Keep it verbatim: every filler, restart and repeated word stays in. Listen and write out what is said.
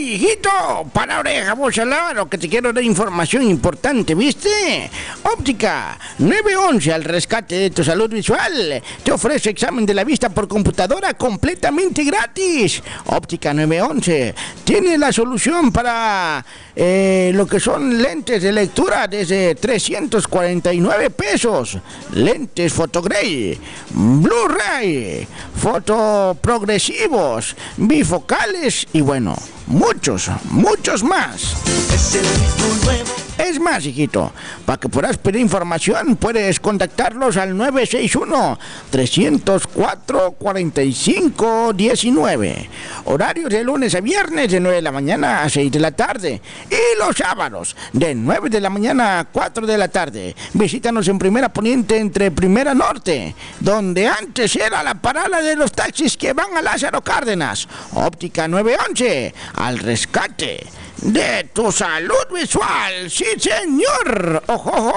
¡Ey, hijito! Para oreja, vos al lado, que te quiero dar información importante, ¿viste? Óptica nueve once, al rescate de tu salud visual. Te ofrece examen de la vista por computadora completamente gratis. Óptica nueve once tiene la solución para eh, lo que son lentes de lectura desde trescientos cuarenta y nueve pesos. Lentes Photogray, Blu-ray, fotoprogresivos, bifocales y bueno, muchos, muchos más. Es más, hijito, para que puedas pedir información, puedes contactarlos al nueve seis uno, tres cero cuatro, cuatro cinco uno nueve. Horarios de lunes a viernes de nueve de la mañana a seis de la tarde. Y los sábados de nueve de la mañana a cuatro de la tarde. Visítanos en Primera Poniente entre Primera Norte, donde antes era la parada de los taxis que van a Lázaro Cárdenas. Óptica nueve once, al rescate de tu salud visual. ¡Sí, señor! ¡Ojo, ojo!